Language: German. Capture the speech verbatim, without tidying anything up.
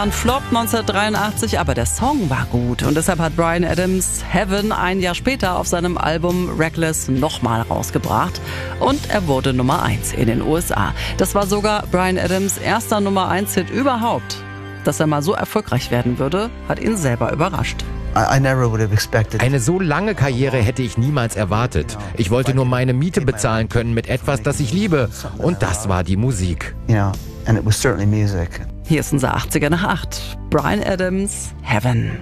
Ein Flop neunzehnhundertdreiundachtzig, aber der Song war gut und deshalb hat Bryan Adams Heaven ein Jahr später auf seinem Album Reckless nochmal rausgebracht und er wurde Nummer eins in den U S A. Das war sogar Bryan Adams erster Nummer eins Hit überhaupt. Dass er mal so erfolgreich werden würde, hat ihn selber überrascht. Eine so lange Karriere hätte ich niemals erwartet. Ich wollte nur meine Miete bezahlen können mit etwas, das ich liebe. Und das war die Musik. Hier ist unser achtziger nach acht. Bryan Adams, Heaven.